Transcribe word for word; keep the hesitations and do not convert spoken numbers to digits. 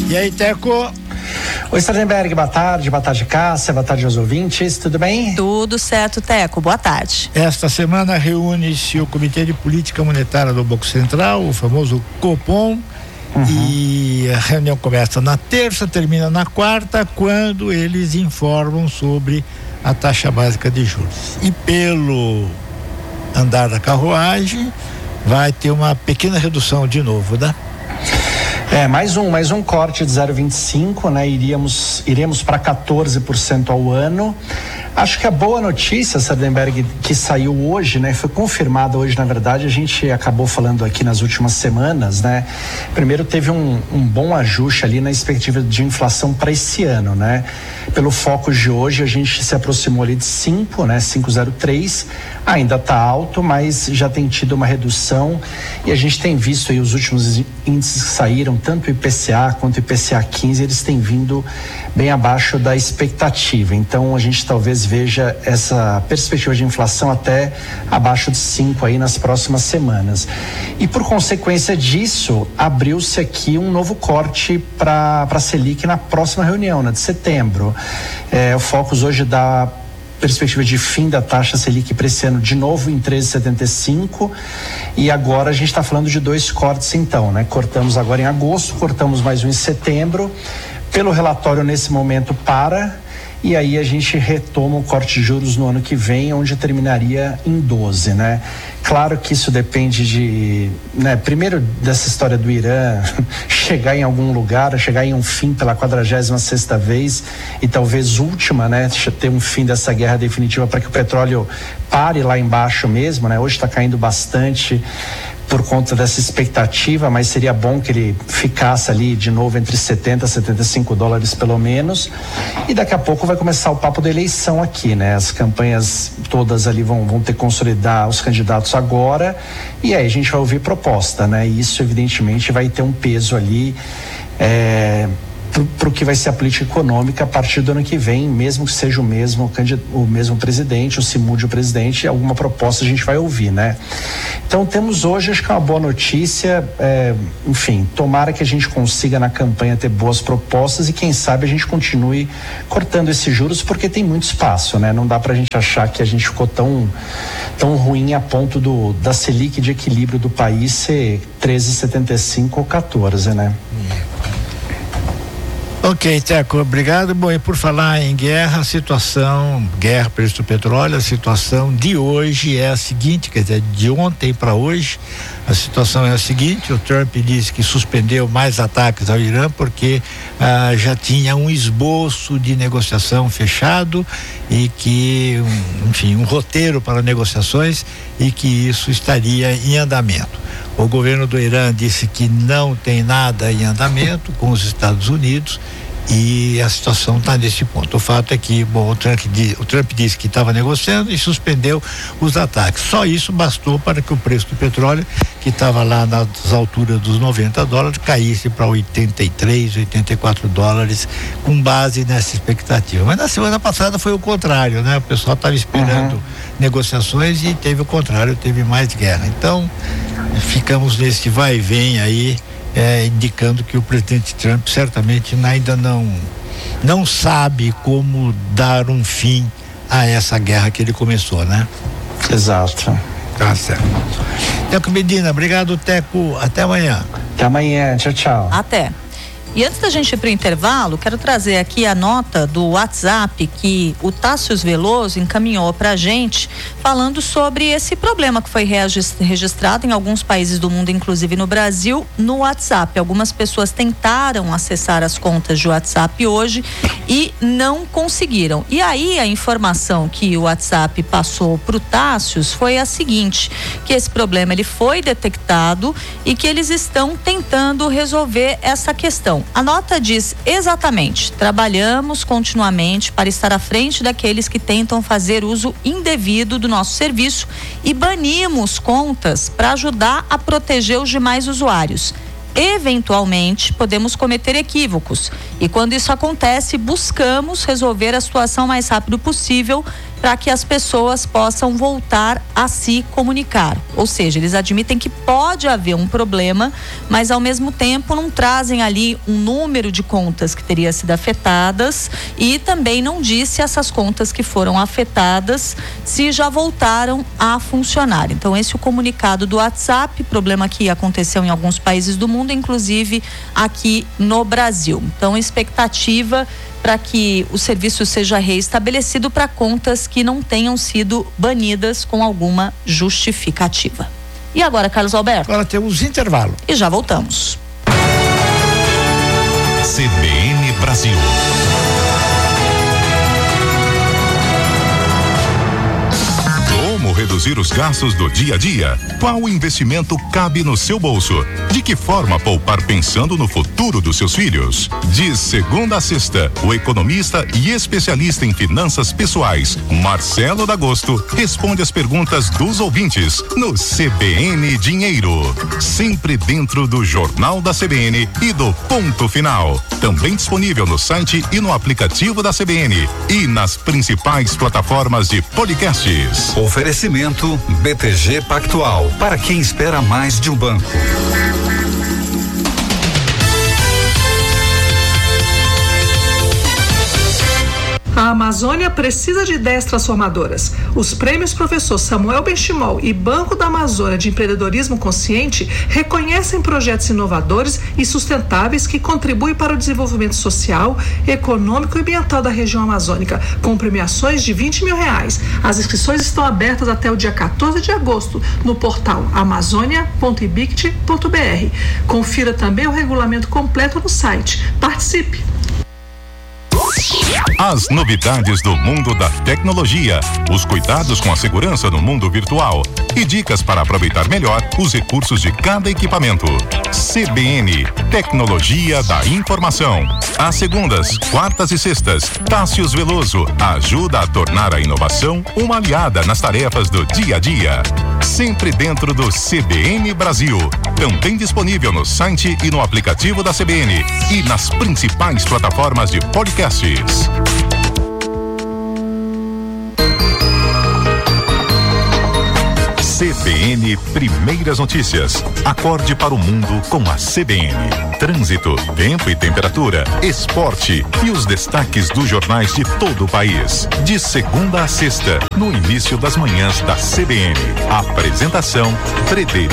E aí, Teco? Oi, Sardenberg, boa tarde, boa tarde, Cássia, boa tarde aos ouvintes, tudo bem? Tudo certo, Teco, boa tarde. Esta semana reúne-se o Comitê de Política Monetária do Banco Central, o famoso Copom, uhum. E a reunião começa na terça, termina na quarta, quando eles informam sobre a taxa básica de juros. E pelo andar da carruagem, vai ter uma pequena redução de novo, né? É, mais um, mais um corte de zero vírgula vinte e cinco, né? Iríamos, iremos para quatorze por cento ao ano. Acho que a boa notícia, Sardenberg, que saiu hoje, né? Foi confirmada hoje, na verdade, a gente acabou falando aqui nas últimas semanas, né? Primeiro teve um, um bom ajuste ali na expectativa de inflação para esse ano, né? Pelo foco de hoje, a gente se aproximou ali de cinco, né? cinco vírgula zero três, ainda está alto, mas já tem tido uma redução e a gente tem visto aí os últimos índices que saíram, tanto o I P C A quanto o I P C A quinze, eles têm vindo bem abaixo da expectativa. Então a gente talvez veja essa perspectiva de inflação até abaixo de cinco aí nas próximas semanas. E por consequência disso, abriu-se aqui um novo corte para a Selic na próxima reunião, né, de setembro. É, o Focus hoje dá perspectiva de fim da taxa Selic para esse ano de novo em treze vírgula setenta e cinco, e agora a gente está falando de dois cortes então, né? Cortamos agora em agosto, cortamos mais um em setembro. Pelo relatório nesse momento para, e aí a gente retoma o corte de juros no ano que vem, onde terminaria em doze, né? Claro que isso depende de, né, primeiro dessa história do Irã chegar em algum lugar, chegar em um fim pela quadragésima sexta vez e talvez última, né, ter um fim dessa guerra definitiva para que o petróleo pare lá embaixo mesmo, né? Hoje está caindo bastante por conta dessa expectativa, mas seria bom que ele ficasse ali de novo entre setenta e setenta e cinco dólares pelo menos, e daqui a pouco vai começar o papo da eleição aqui, né? As campanhas todas ali vão, vão ter que consolidar os candidatos agora, e aí a gente vai ouvir proposta, né? E isso evidentemente vai ter um peso ali é, para o que vai ser a política econômica a partir do ano que vem, mesmo que seja o mesmo o mesmo presidente, ou se mude o presidente, alguma proposta a gente vai ouvir, né? Então temos hoje, acho que é uma boa notícia, é, enfim, tomara que a gente consiga na campanha ter boas propostas e quem sabe a gente continue cortando esses juros, porque tem muito espaço, né? Não dá pra gente achar que a gente ficou tão, tão ruim a ponto do, da Selic de equilíbrio do país ser treze vírgula setenta e cinco ou quatorze, né? Ok, Teco, obrigado. Bom, e por falar em guerra, a situação, guerra, preço do petróleo, a situação de hoje é a seguinte, quer dizer, de ontem para hoje, a situação é a seguinte: o Trump disse que suspendeu mais ataques ao Irã porque ah, já tinha um esboço de negociação fechado e que, um, enfim, um roteiro para negociações e que isso estaria em andamento. O governo do Irã disse que não tem nada em andamento com os Estados Unidos e a situação está nesse ponto. O fato é que, bom, o Trump, o Trump disse que estava negociando e suspendeu os ataques. Só isso bastou para que o preço do petróleo, que estava lá nas alturas dos noventa dólares, caísse para oitenta e três, oitenta e quatro dólares, com base nessa expectativa. Mas na semana passada foi o contrário, né? O pessoal estava esperando uhum. negociações e teve o contrário, teve mais guerra. Então, ficamos nesse vai e vem aí, é, indicando que o presidente Trump certamente ainda não não sabe como dar um fim a essa guerra que ele começou, né? Exato. Tá certo. Teco Medina, obrigado, Teco, até amanhã. Até amanhã, tchau, tchau. Até. E antes da gente ir para o intervalo, quero trazer aqui a nota do WhatsApp que o Tássius Veloso encaminhou para a gente, falando sobre esse problema que foi registrado em alguns países do mundo, inclusive no Brasil, no WhatsApp. Algumas pessoas tentaram acessar as contas de WhatsApp hoje e não conseguiram. E aí a informação que o WhatsApp passou para o Tássius foi a seguinte, que esse problema ele foi detectado e que eles estão tentando resolver essa questão. A nota diz exatamente: trabalhamos continuamente para estar à frente daqueles que tentam fazer uso indevido do nosso serviço e banimos contas para ajudar a proteger os demais usuários. Eventualmente, podemos cometer equívocos e quando isso acontece, buscamos resolver a situação o mais rápido possível, para que as pessoas possam voltar a se comunicar. Ou seja, eles admitem que pode haver um problema, mas ao mesmo tempo não trazem ali um número de contas que teria sido afetadas e também não diz se essas contas que foram afetadas se já voltaram a funcionar. Então esse é o comunicado do WhatsApp, problema que aconteceu em alguns países do mundo, inclusive aqui no Brasil. Então expectativa para que o serviço seja reestabelecido para contas que não tenham sido banidas com alguma justificativa. E agora, Carlos Alberto? Agora temos intervalo. E já voltamos. C B N Brasil. Como reduzir os gastos do dia a dia? Qual investimento cabe no seu bolso? De que forma poupar pensando no futuro dos seus filhos? De segunda a sexta, o economista e especialista em finanças pessoais, Marcelo D'Agosto, responde as perguntas dos ouvintes no C B N Dinheiro. Sempre dentro do Jornal da C B N e do Ponto Final. Também disponível no site e no aplicativo da C B N e nas principais plataformas de podcasts. Oferecimento B T G Pactual, para quem espera mais de um banco. A Amazônia precisa de ideias transformadoras. Os prêmios Professor Samuel Benchimol e Banco da Amazônia de Empreendedorismo Consciente reconhecem projetos inovadores e sustentáveis que contribuem para o desenvolvimento social, econômico e ambiental da região amazônica, com premiações de vinte mil reais. As inscrições estão abertas até o dia quatorze de agosto no portal amazônia ponto ibict ponto br. Confira também o regulamento completo no site. Participe! As novidades do mundo da tecnologia, os cuidados com a segurança no mundo virtual e dicas para aproveitar melhor os recursos de cada equipamento. C B N, Tecnologia da Informação. Às segundas, quartas e sextas, Tássius Veloso ajuda a tornar a inovação uma aliada nas tarefas do dia a dia. Sempre dentro do C B N Brasil. Também disponível no site e no aplicativo da C B N e nas principais plataformas de podcasts. C B N Primeiras Notícias. Acorde para o mundo com a C B N. Trânsito, tempo e temperatura, esporte e os destaques dos jornais de todo o país. De segunda a sexta, no início das manhãs da C B N. Apresentação: Frederico